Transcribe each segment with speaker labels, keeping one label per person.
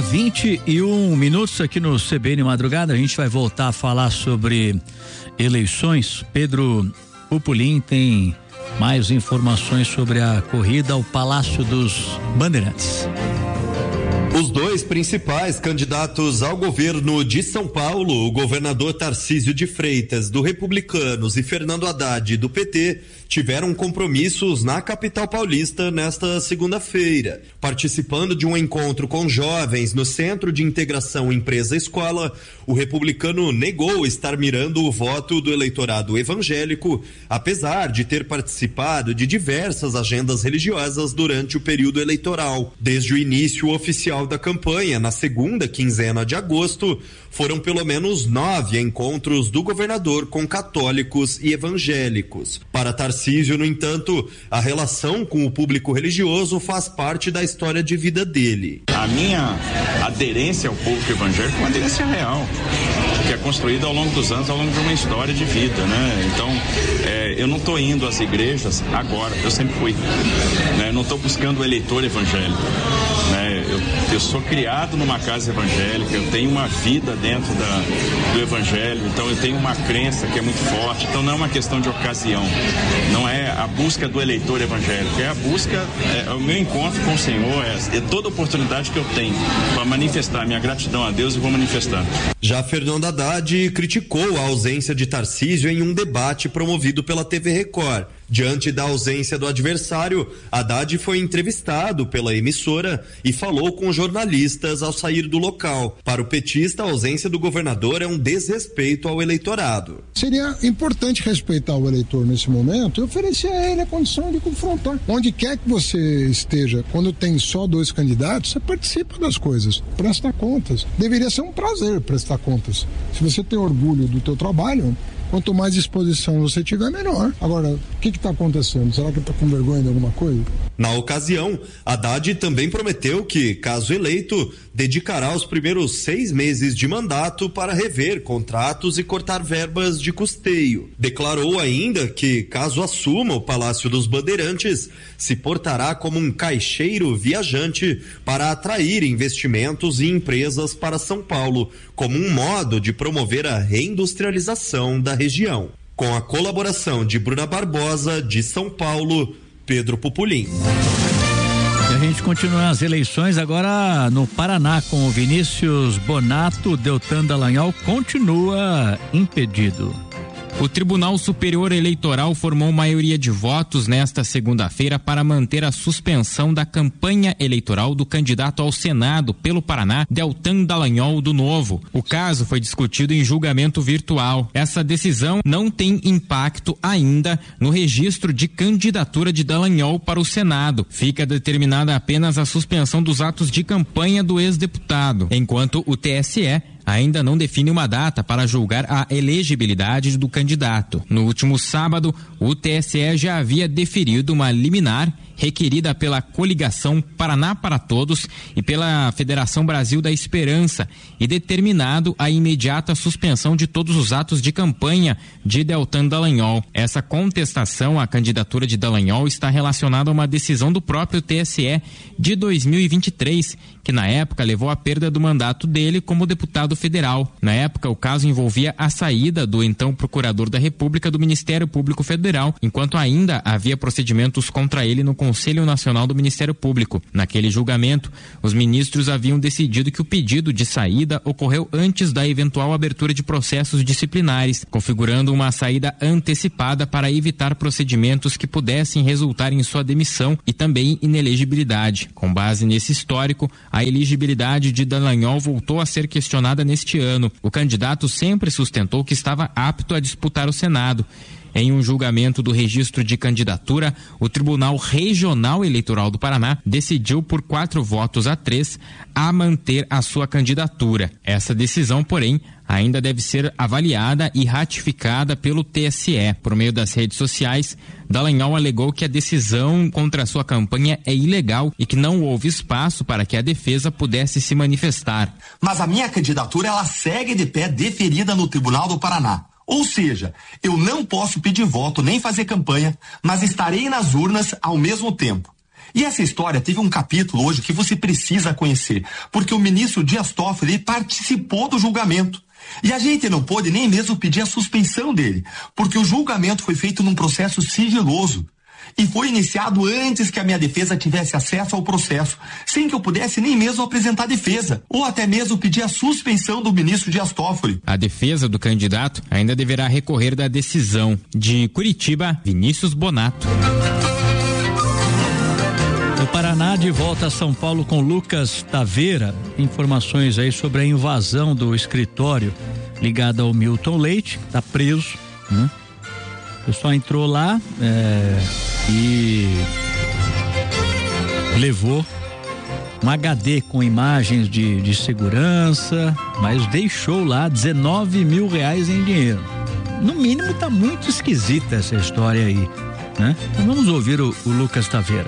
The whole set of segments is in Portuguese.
Speaker 1: 21 minutos aqui no CBN Madrugada. A gente vai voltar a falar sobre eleições. Pedro Pupolin tem mais informações sobre a corrida ao Palácio dos Bandeirantes.
Speaker 2: Os dois principais candidatos ao governo de São Paulo, o governador Tarcísio de Freitas, do Republicanos, e Fernando Haddad, do PT, tiveram compromissos na capital paulista nesta segunda-feira. Participando de um encontro com jovens no Centro de Integração Empresa-Escola, o republicano negou estar mirando o voto do eleitorado evangélico, apesar de ter participado de diversas agendas religiosas durante o período eleitoral. Desde o início oficial da campanha, na segunda quinzena de agosto, foram pelo menos 9 encontros do governador com católicos e evangélicos. Para Tarcísio, no entanto, a relação com o público religioso faz parte da história de vida dele.
Speaker 3: A minha aderência ao público evangélico é uma aderência real, que é construída ao longo dos anos, ao longo de uma história de vida, né? Então, eu não estou indo às igrejas agora, eu sempre fui, né? Eu não estou buscando o eleitor evangélico, né? Eu sou criado numa casa evangélica, eu tenho uma vida dentro do evangelho, então eu tenho uma crença que é muito forte, então não é uma questão de ocasião, não é a busca do eleitor evangélico, é a busca, o meu encontro com o Senhor, é toda oportunidade que eu tenho para manifestar minha gratidão a Deus e vou manifestar.
Speaker 2: Já Fernando Haddad criticou a ausência de Tarcísio em um debate promovido pela TV Record. Diante da ausência do adversário, Haddad foi entrevistado pela emissora e falou com jornalistas ao sair do local. Para o petista, a ausência do governador é um desrespeito ao eleitorado.
Speaker 4: Seria importante respeitar o eleitor nesse momento e oferecer a ele a condição de confrontar. Onde quer que você esteja, quando tem só 2 candidatos, você participa das coisas, presta contas. Deveria ser um prazer prestar contas. Se você tem orgulho do teu trabalho, quanto mais disposição você tiver, melhor. Agora, o que está acontecendo? Será que está com vergonha de alguma coisa?
Speaker 2: Na ocasião, Haddad também prometeu que, caso eleito, dedicará os primeiros 6 meses de mandato para rever contratos e cortar verbas de custeio. Declarou ainda que, caso assuma o Palácio dos Bandeirantes, se portará como um caixeiro viajante para atrair investimentos e empresas para São Paulo, como um modo de promover a reindustrialização da região. Com a colaboração de Bruna Barbosa, de São Paulo, Pedro Pupolin.
Speaker 1: E a gente continua as eleições agora no Paraná com o Vinícius Bonato. Deltan Dallagnol continua impedido.
Speaker 5: O Tribunal Superior Eleitoral formou maioria de votos nesta segunda-feira para manter a suspensão da campanha eleitoral do candidato ao Senado pelo Paraná, Deltan Dallagnol do Novo. O caso foi discutido em julgamento virtual. Essa decisão não tem impacto ainda no registro de candidatura de Dallagnol para o Senado. Fica determinada apenas a suspensão dos atos de campanha do ex-deputado, enquanto o TSE ainda não define uma data para julgar a elegibilidade do candidato. No último sábado, o TSE já havia deferido uma liminar requerida pela coligação Paraná para Todos e pela Federação Brasil da Esperança e determinado a imediata suspensão de todos os atos de campanha de Deltan Dallagnol. Essa contestação à candidatura de Dallagnol está relacionada a uma decisão do próprio TSE de 2023, que na época levou à perda do mandato dele como deputado federal. Na época, o caso envolvia a saída do então procurador da República do Ministério Público Federal, enquanto ainda havia procedimentos contra ele no Conselho Nacional do Ministério Público. Naquele julgamento, os ministros haviam decidido que o pedido de saída ocorreu antes da eventual abertura de processos disciplinares, configurando uma saída antecipada para evitar procedimentos que pudessem resultar em sua demissão e também inelegibilidade. Com base nesse histórico, a elegibilidade de Dallagnol voltou a ser questionada neste ano. O candidato sempre sustentou que estava apto a disputar o Senado. Em um julgamento do registro de candidatura, o Tribunal Regional Eleitoral do Paraná decidiu por 4-3 a manter a sua candidatura. Essa decisão, porém, ainda deve ser avaliada e ratificada pelo TSE. Por meio das redes sociais, Dallagnol alegou que a decisão contra a sua campanha é ilegal e que não houve espaço para que a defesa pudesse se manifestar.
Speaker 6: Mas a minha candidatura, ela segue de pé deferida no Tribunal do Paraná. Ou seja, eu não posso pedir voto nem fazer campanha, mas estarei nas urnas ao mesmo tempo. E essa história teve um capítulo hoje que você precisa conhecer, porque o ministro Dias Toffoli participou do julgamento. E a gente não pôde nem mesmo pedir a suspensão dele, porque o julgamento foi feito num processo sigiloso. E foi iniciado antes que a minha defesa tivesse acesso ao processo, sem que eu pudesse nem mesmo apresentar defesa, ou até mesmo pedir a suspensão do ministro Dias Toffoli.
Speaker 5: A defesa do candidato ainda deverá recorrer da decisão. De Curitiba, Vinícius Bonato.
Speaker 1: O Paraná de volta a São Paulo com Lucas Taveira. Informações aí sobre a invasão do escritório ligado ao Milton Leite, tá preso, né? O pessoal entrou lá e levou um HD com imagens de segurança, mas deixou lá R$19 mil em dinheiro. No mínimo tá muito esquisita essa história aí, né? Então vamos ouvir o Lucas Taveira.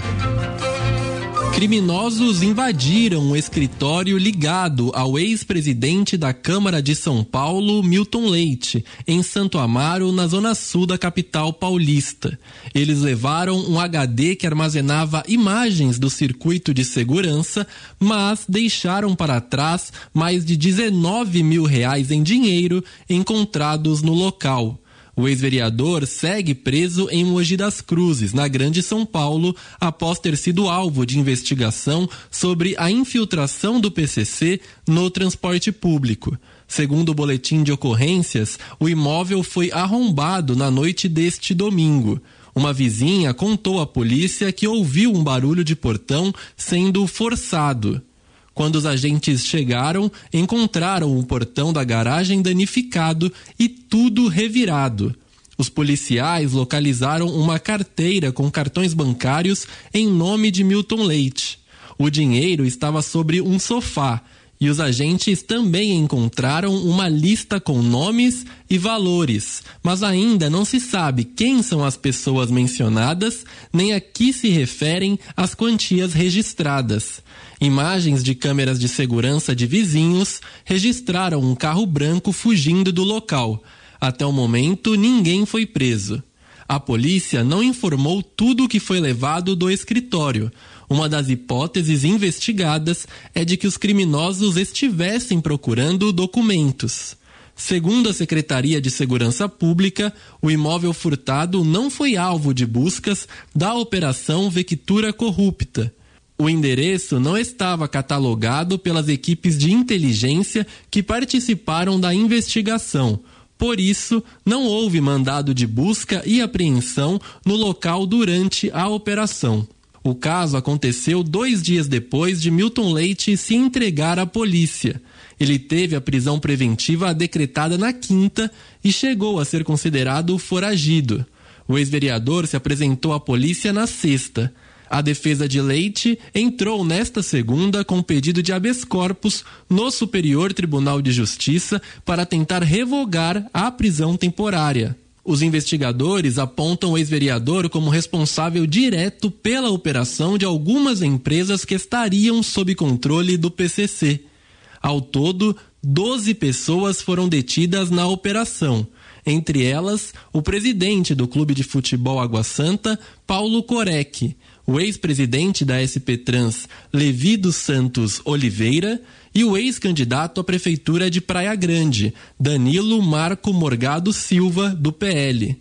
Speaker 7: Criminosos invadiram o escritório ligado ao ex-presidente da Câmara de São Paulo, Milton Leite, em Santo Amaro, na zona sul da capital paulista. Eles levaram um HD que armazenava imagens do circuito de segurança, mas deixaram para trás mais de R$19 mil em dinheiro encontrados no local. O ex-vereador segue preso em Mogi das Cruzes, na Grande São Paulo, após ter sido alvo de investigação sobre a infiltração do PCC no transporte público. Segundo o boletim de ocorrências, o imóvel foi arrombado na noite deste domingo. Uma vizinha contou à polícia que ouviu um barulho de portão sendo forçado. Quando os agentes chegaram, encontraram o portão da garagem danificado e tudo revirado. Os policiais localizaram uma carteira com cartões bancários em nome de Milton Leite. O dinheiro estava sobre um sofá e os agentes também encontraram uma lista com nomes e valores, mas ainda não se sabe quem são as pessoas mencionadas nem a que se referem as quantias registradas. Imagens de câmeras de segurança de vizinhos registraram um carro branco fugindo do local. Até o momento, ninguém foi preso. A polícia não informou tudo o que foi levado do escritório. Uma das hipóteses investigadas é de que os criminosos estivessem procurando documentos. Segundo a Secretaria de Segurança Pública, o imóvel furtado não foi alvo de buscas da Operação Vectura Corrupta. O endereço não estava catalogado pelas equipes de inteligência que participaram da investigação. Por isso, não houve mandado de busca e apreensão no local durante a operação. O caso aconteceu 2 dias depois de Milton Leite se entregar à polícia. Ele teve a prisão preventiva decretada na quinta e chegou a ser considerado foragido. O ex-vereador se apresentou à polícia na sexta. A defesa de Leite entrou nesta segunda com pedido de habeas corpus no Superior Tribunal de Justiça para tentar revogar a prisão temporária. Os investigadores apontam o ex-vereador como responsável direto pela operação de algumas empresas que estariam sob controle do PCC. Ao todo, 12 pessoas foram detidas na operação. Entre elas, o presidente do Clube de Futebol Água Santa, Paulo Corec, o ex-presidente da SP Trans, Levi dos Santos Oliveira, e o ex-candidato à Prefeitura de Praia Grande, Danilo Marco Morgado Silva, do PL.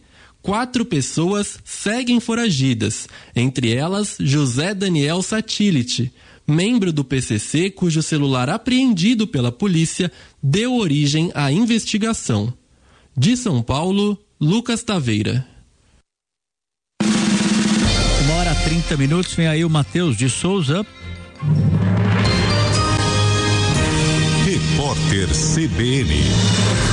Speaker 7: 4 pessoas seguem foragidas, entre elas José Daniel Satility, membro do PCC cujo celular apreendido pela polícia deu origem à investigação. De São Paulo, Lucas Taveira.
Speaker 1: 1h30, vem aí o Matheus de Souza.
Speaker 8: Repórter CBN.